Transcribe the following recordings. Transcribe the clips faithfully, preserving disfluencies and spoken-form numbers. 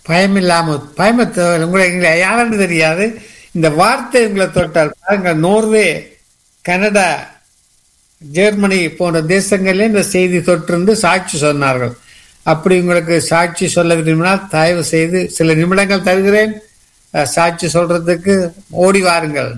பயம் இல்லாம பயமத்தை உங்களை யாருன்னு தெரியாது. இந்த வார்த்தை உங்களை தொட்டால் பாருங்க, நோர்வே, கனடா, ஜெர்மனி போன்ற தேசங்களில் இந்த செய்தி தொற்றிருந்து சாட்சி சொன்னார்கள். அப்படி உங்களுக்கு சாட்சி சொல்ல விரும்பினால் தயவு செய்து சில நிமிடங்கள் தருகிறேன், சாட்சி சொல்றதுக்கு ஓடி வாருங்கள்.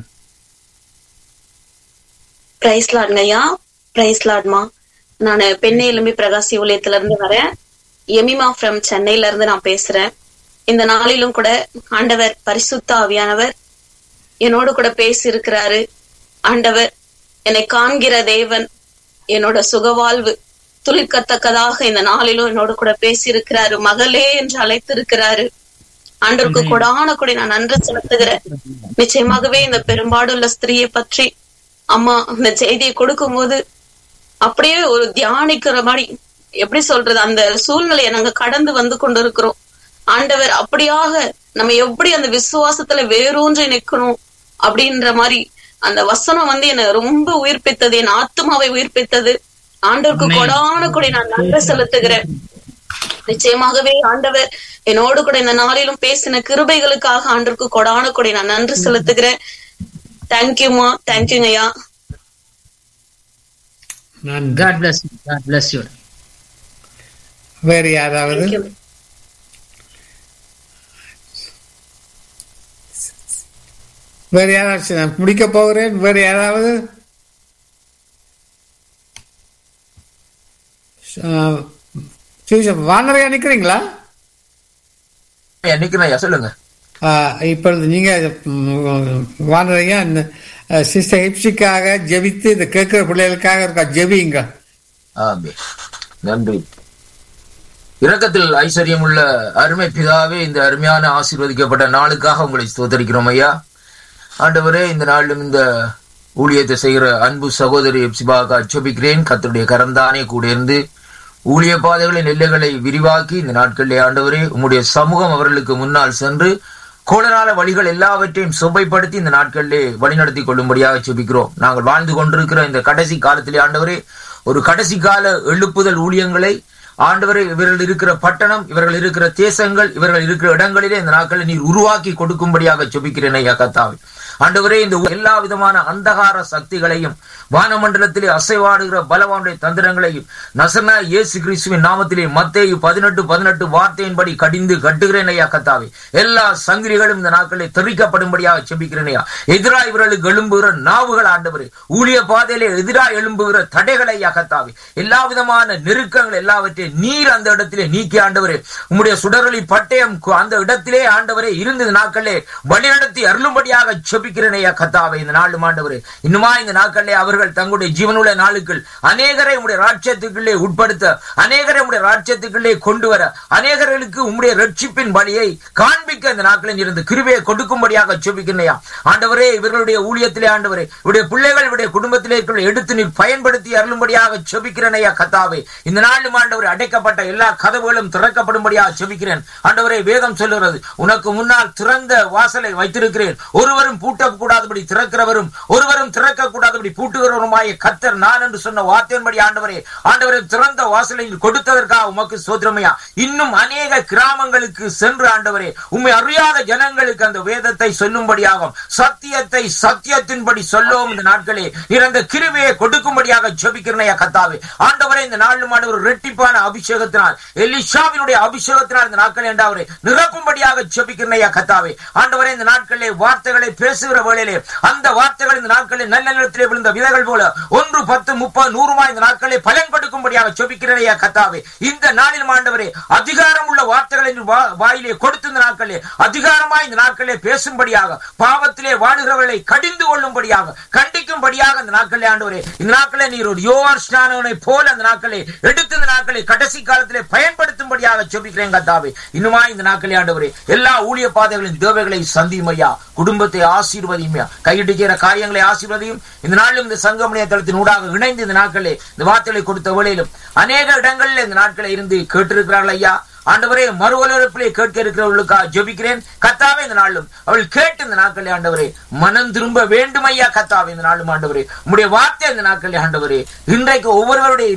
பிரைஸ் லார்ட்ங்க ஐயா, பிரைஸ் லார்ட்மா. நான் பெண்ணை எலும்பி பிரகாசி ஊழியத்துல இருந்து வரேன். எமிமா ஃப்ரம் சென்னையில இருந்து நான் பேசுறேன். இந்த நாளிலும் கூட ஆண்டவர் பரிசுத்த ஆவியானவர் என்னோடு கூட பேசி இருக்கிறாரு. ஆண்டவர் என்னை காண்கிற தேவன், என்னோட சுகவாழ்வு துளிக்கத்தக்கதாக இந்த நாளிலும் என்னோடு கூட பேசி இருக்கிறாரு. மகளே என்று அழைத்து இருக்கிறாரு. ஆண்டவருக்கு கொடான கொடி நான் நன்றி செலுத்துகிறேன். நிச்சயமாகவே இந்த பெரும்பாடுள்ள ஸ்திரீயை பற்றி அம்மா இந்த செய்தியை கொடுக்கும் போது அப்படியே ஒரு தியானிக்கிற மாதிரி, எப்படி சொல்றது, அந்த சூழ்நிலையை நாங்க கடந்து வந்து கொண்டிருக்கிறோம். ஆண்டவர் அப்படியாக நம்ம எப்படி அந்த விசுவாசத்துல வேரூன்றி நிக்கணும் அப்படின்ற மாதிரி அந்த வசனம் வந்து என்னை ரொம்ப உயிர்ப்பித்தது, என் ஆத்மாவை உயிர்ப்பித்தது. ஆண்டவருக்கு கொடான கொடி நான் நன்றி செலுத்துகிறேன். நிச்சயமாகவே ஆண்டவர் என்னோடு கூட இந்த நாளிலும் பேசின கிருபைகளுக்காக ஆண்டவருக்கு கொடான கொடி நான் நன்றி செலுத்துகிறேன். தேங்க்யூமா, தேங்க்யூங்க ஐயா. God bless you. God bless you. வேறு யாராவது? வேறு யாராவது? நான் முடிக்க போகிறேன். வேறு யாராவது? வானரையா நிக்கிறீங்களா? நிக்கிறேன், சொல்லுங்க. இப்பொழுது நீங்க வானரையா சிஸ்டர் ஹெப்சிக்காக ஜெபித்து இந்த கேட்கிற பிள்ளைகளுக்காக இருக்கா, ஜெபிங்க. நன்றி. இரக்கத்தில் ஐஸ்வர்யம் உள்ள அருமை பிதாவே, இந்த அருமையான ஆசீர்வதிக்கப்பட்ட நாளுக்காக உங்களை ஸ்தோத்திரிக்கிறோம் ஐயா. ஆண்டவரே, இந்த நாளிலும் இந்த ஊழியத்தை செய்கிற அன்பு சகோதரி எப்சிபாக ஜெபிக்கிறேன். கர்த்தருடைய கரந்தானே கூட இருந்து ஊழிய பாதைகளின் எல்லைகளை விரிவாக்கி இந்த நாட்களிலே ஆண்டவரே உம்முடைய சமூகம் அவர்களுக்கு முன்னால் சென்று கோலனால வழிகள் எல்லாவற்றையும் சுபைப்படுத்தி இந்த நாட்களிலே வழிநடத்தி கொள்ளும்படியாக ஜெபிக்கிறோம். நாங்கள் வாழ்ந்து கொண்டிருக்கிற இந்த கடைசி காலத்திலே ஆண்டவரே ஒரு கடைசி கால எழுப்புதல் ஊழியங்களை ஆண்டவரே இவர்கள் இருக்கிற பட்டணம், இவர்கள் இருக்கிற தேசங்கள், இவர்கள் இருக்கிற இடங்களிலே இந்த நாட்களில் நீர் உருவாக்கி கொடுக்கும்படியாக ஜெபிக்கிறேன் ஐயா கர்த்தாவே. ஆண்டவரே, இந்த எல்லா விதமான அந்தகார சக்திகளையும் வானமண்டலத்திலே அசைவாடுகிற பலவானுடைய தந்திரங்களையும் நசனா இயேசு கிறிஸ்துவின் நாமத்திலே மத்தேயு பதினெட்டு பதினெட்டு வார்த்தையின்படி கடிந்து கட்டுகிறேன் ஐயா கர்த்தாவே. எல்லா சங்கிலிகளும் இந்த நாட்களிலே தெரிவிக்கப்படும்படியாக ஜெபிக்கிறேன் ஐயா. எதிராக இவர்களுக்கு எழும்புகிற நாவுகள் ஆண்டவரே, ஊழிய பாதையிலே எதிராக எழும்புகிற தடைகளை ஐயா கர்த்தாவே, எல்லா விதமான நெருக்கங்கள் எல்லாவற்றையும் நீர் அந்த இடத்திலே நீக்கி ஆண்டவரே உம்முடைய சுடரொளி பட்டயம் அந்த இடத்திலே ஆண்டவரே இருந்து நாட்களே வழிநடத்தி அருளும்படியாக ஜெபிக்கிறேன் ஐயா கர்த்தாவே. இந்த நாளும் ஆண்டவரே இன்னுமா இந்த நாட்களே அவர்கள் தங்களுடைய ஜீவனுள்ள நாளுக்குள் அநேகரை உம்முடைய ராஜ்யத்துக்குள்ளே உட்படுத்த, அநேகரை உம்முடைய ராஜ்யத்துக்குள்ளே கொண்டு வர, அநேகர்களுக்கு உம்முடைய ரட்சிப்பின் வழியை காண்பிக்க இந்த நாட்களில் இருந்து கிருபையை கொடுக்கும்படியாக ஜெபிக்கிறேன் ஆண்டவரே. இவர்களுடைய ஊழியத்திலே ஆண்டவரே இவருடைய பிள்ளைகள் இவருடைய குடும்பத்திலே எடுத்து நீர் பயன்படுத்தி அருளும்படியாக ஜெபிக்கிறேன் ஐயா கர்த்தாவே. இந்த நாளும் ஆண்டவரே அடைக்கப்பட்ட எல்லா கதவுகளும் திறக்கப்படும்படியாக ஜெபிக்கிறேன் ஆண்டவரே. வேதம் சொல்லுகிறது, உனக்கு முன்னால் திறந்த வாசலை வைத்திருக்கிறேன், ஒருவரும் பூட்டக்கூடாதபடி திறக்கிறவரும் ஒருவரும் திறக்க கூடாதபடி பூட்டுகிறவருமாய கர்த்தர் நான் என்று சொன்ன வார்த்தையின்படி ஆண்டவரே ஆண்டவரே திறந்த வாசலை கொடுத்ததற்காக உமக்கு ஸ்தோத்திரமையா. இன்னும் அநேக கிராமங்களுக்கு சென்று ஆண்டவரே உம்மை அறியாத ஜனங்களுக்கு அந்த வேதத்தை சொல்லும்படியாகும், சத்தியத்தை சத்தியத்தின்படி சொல்லவும் இந்த நாட்களே இறந்த கிருபையை கொடுக்கும்படியாக ஜெபிக்கிறேன் கர்த்தாவே. ஆண்டவரே இந்த நாளும் ஆண்டவர் இரட்டிப்பான அபிஷேகத்தினால் எலிஷாவினுடைய அபிஷேகத்தினால் இந்த நாட்களை ஆண்டவரே நிரப்பும்படியாக ஜெபிக்கிறேன் கர்த்தாவே. ஆண்டவரே இந்த நாட்களிலே வார்த்தைகளை பேசுகிற வேளையிலே அந்த வார்த்தைகள் இந்த நாட்களில் நல்ல நிலத்திலே விழுந்த விதைகள் போல ஒன்று பத்து முப்பது நூறுமாய் இந்த நாட்களை பலன் கொடுக்கும்படியாக ஜெபிக்கிறேன் கர்த்தாவே. இந்த நாளில் ஆண்டவரே அதிகாரம் உள்ள வார்த்தைகளை வாயிலே கொடுத்து இந்த நாட்களிலே அதிகாரமாய் இந்த நாட்களிலே பேசும்படியாக, பாவத்திலே வாடுகிறவர்களை கடிந்து கொள்ளும்படியாக கண்டிக்கும்படியாக இந்த நாட்களிலே ஆண்டவரே இந்த நாட்களே நீர் ஒரு யோவான் ஸ்நானனை போல அந்த நாட்களை எடுத்து இந்த நாட்களை கடைசி காலத்திலே பயன்படுத்தும்படியாக ஜெபிக்கிறேன் கர்த்தாவே. இன்னுமா இந்த நாட்களே ஆண்டவரே எல்லா ஊழிய பாதைகளின் தேவைகளை சந்திமையா, குடும்பத்தை ஆசீர்வதிமையா, கையிடுகிற காரியங்களை ஆசீர்வதியும். இந்த நாளிலும் இந்த சங்கமணிய தளத்தின் ஊடாக இணைந்து இந்த நாட்களே இந்த வார்த்தைகளை கொடுத்த வேளையிலும் அநேக இடங்களில் இந்த நாட்களை இருந்து கேட்டிருக்கிறார்கள் ஐயா. ஆண்டவரே மறு ஒலிபரப்பிலே கேட்க இருக்கிறவர்களுக்காக ஜெபிக்கிறேன் கர்த்தாவே. இந்த நாளும் அவள் கேட்டு இந்த நாட்களே ஆண்டவரே மனம் திரும்ப வேண்டும் ஐயா கர்த்தாவே. இந்த நாளும் ஆண்டவரே உம்முடைய வார்த்தை இந்த நாட்களே ஆண்டவரே இன்றைக்கு ஒவ்வொருவருடைய